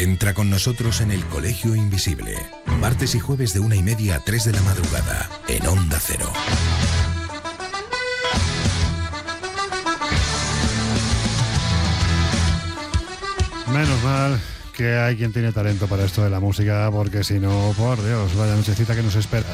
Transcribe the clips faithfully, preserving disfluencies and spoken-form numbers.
Entra con nosotros en el Colegio Invisible. Martes y jueves de una y media a tres de la madrugada, en Onda Cero. Menos mal que hay quien tiene talento para esto de la música, porque si no, por Dios, vaya nochecita que nos espera.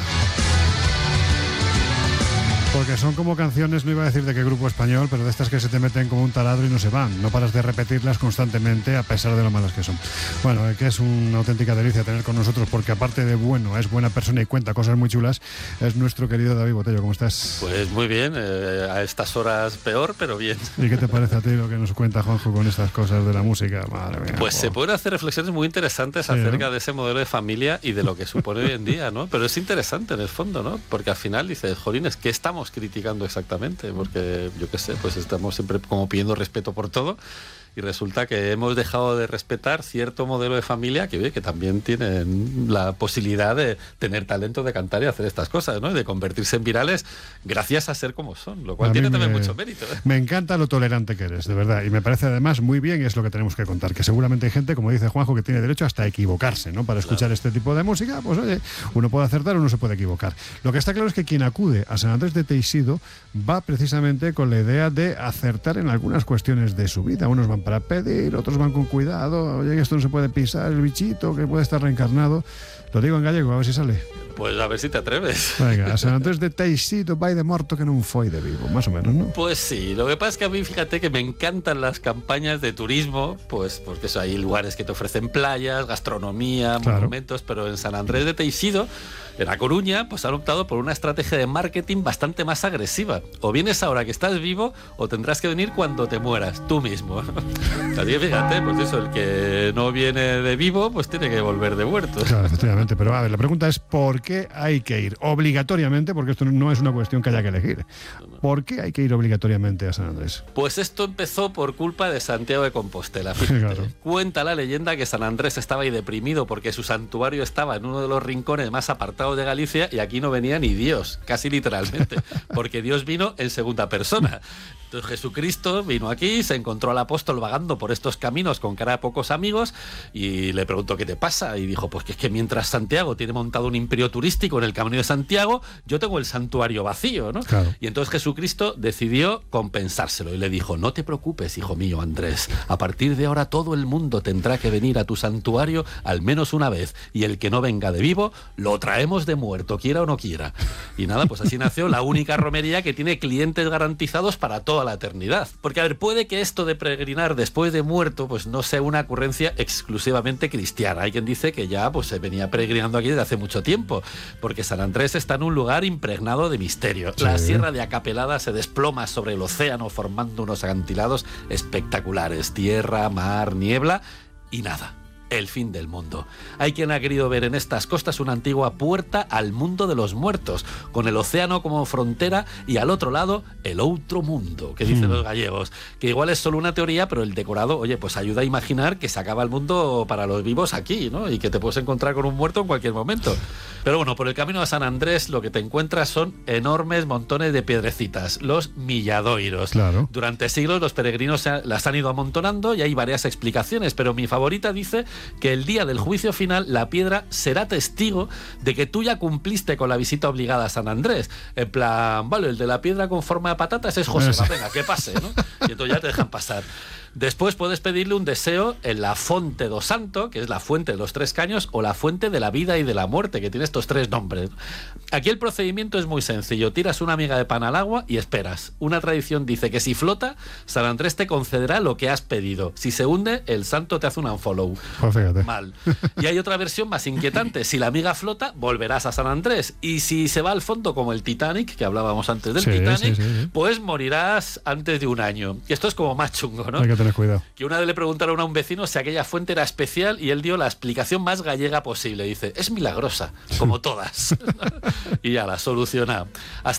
Porque son como canciones, no iba a decir de qué grupo español, pero de estas que se te meten como un taladro y no se van. No paras de repetirlas constantemente a pesar de lo malas que son. Bueno, que es una auténtica delicia tener con nosotros, porque aparte de bueno, es buena persona y cuenta cosas muy chulas, es nuestro querido David Botello. ¿Cómo estás? Pues muy bien, eh, a estas horas peor, pero bien. ¿Y qué te parece a ti lo que nos cuenta Juanjo con estas cosas de la música? Madre mía. Pues oh. se pueden hacer reflexiones muy interesantes sí, acerca ¿no? de ese modelo de familia y de lo que supone hoy en día, ¿no? Pero es interesante en el fondo, ¿no? Porque al final dices, jolines, ¿qué estamos criticando exactamente? Porque yo qué sé, pues estamos siempre como pidiendo respeto por todo y resulta que hemos dejado de respetar cierto modelo de familia que, oye, que también tienen la posibilidad de tener talento de cantar y hacer estas cosas, ¿no? Y de convertirse en virales gracias a ser como son, lo cual tiene me, también mucho mérito, ¿eh? Me encanta lo tolerante que eres, de verdad, y me parece además muy bien, y es lo que tenemos que contar, que seguramente hay gente, como dice Juanjo, que tiene derecho hasta a equivocarse, ¿no? Para escuchar claro. este tipo de música, pues oye, uno puede acertar o uno se puede equivocar. Lo que está claro es que quien acude a San Andrés de Teixido va precisamente con la idea de acertar en algunas cuestiones de su vida. Unos van para pedir, otros van con cuidado, oye, que esto no se puede pisar, el bichito, que puede estar reencarnado. Lo digo en gallego, a ver si sale. Pues a ver si te atreves. Venga, a San Andrés de Teixido vai de morto que non foi de vivo, más o menos, ¿no? Pues sí, lo que pasa es que a mí, fíjate que me encantan las campañas de turismo, pues porque eso, hay lugares que te ofrecen playas, gastronomía, claro. monumentos, pero en San Andrés de Teixido, en A Coruña, pues han optado por una estrategia de marketing bastante más agresiva. O vienes ahora que estás vivo, o tendrás que venir cuando te mueras, tú mismo. Así que fíjate, pues eso, el que no viene de vivo, pues tiene que volver de muerto. Claro, efectivamente, pero a ver, la pregunta es ¿por qué hay que ir obligatoriamente? Porque esto no es una cuestión que haya que elegir. ¿Por qué hay que ir obligatoriamente a San Andrés? Pues esto empezó por culpa de Santiago de Compostela. Fíjate, claro. Cuenta la leyenda que San Andrés estaba ahí deprimido porque su santuario estaba en uno de los rincones más apartados de Galicia y aquí no venía ni Dios, casi literalmente, porque Dios vino en segunda persona. Entonces Jesucristo vino aquí, se encontró al apóstol vagando por estos caminos con cara de pocos amigos y le preguntó ¿qué te pasa? Y dijo, pues que es que mientras Santiago tiene montado un imperio turístico en el Camino de Santiago, yo tengo el santuario vacío, ¿no? Claro. Y entonces Jesucristo decidió compensárselo y le dijo, no te preocupes, hijo mío Andrés, a partir de ahora todo el mundo tendrá que venir a tu santuario al menos una vez y el que no venga de vivo, lo traemos de muerto, quiera o no quiera. Y nada, pues así nació la única romería que tiene clientes garantizados para toda la eternidad. Porque a ver, puede que esto de peregrinar después de muerto pues no sea una ocurrencia exclusivamente cristiana. Hay quien dice que ya pues se venía peregrinando aquí desde hace mucho tiempo, porque San Andrés está en un lugar impregnado de misterio. Sí. La sierra de Acapelada se desploma sobre el océano formando unos acantilados espectaculares. Tierra, mar, niebla y nada. El fin del mundo. Hay quien ha querido ver en estas costas una antigua puerta al mundo de los muertos, con el océano como frontera y al otro lado el outro mundo, que dicen hmm. los gallegos, que igual es solo una teoría, pero el decorado, oye, pues ayuda a imaginar que se acaba el mundo para los vivos aquí, ¿no? Y que te puedes encontrar con un muerto en cualquier momento. Pero bueno, por el camino a San Andrés lo que te encuentras son enormes montones de piedrecitas, los milladoiros. Claro. Durante siglos los peregrinos las han ido amontonando y hay varias explicaciones, pero mi favorita dice que el día del juicio final la piedra será testigo de que tú ya cumpliste con la visita obligada a San Andrés. En plan, vale, el de la piedra con forma de patatas es José, va, venga, que pase, ¿no? Y entonces ya te dejan pasar. Después puedes pedirle un deseo en la Fonte do Santo, que es la fuente de los tres caños, o la fuente de la vida y de la muerte, que tiene estos tres nombres. Aquí el procedimiento es muy sencillo. Tiras una miga de pan al agua y esperas. Una tradición dice que si flota, San Andrés te concederá lo que has pedido. Si se hunde, el santo te hace un unfollow. Pues fíjate. Mal. Y hay otra versión más inquietante. Si la miga flota, volverás a San Andrés. Y si se va al fondo, como el Titanic, que hablábamos antes del sí, Titanic, sí, sí, sí. pues morirás antes de un año. Y esto es como más chungo, ¿no? Hay que tener cuidado. Que una vez le preguntaron a un vecino si aquella fuente era especial y él dio la explicación más gallega posible. Dice, es milagrosa, como todas. Y ya la soluciona. Hasta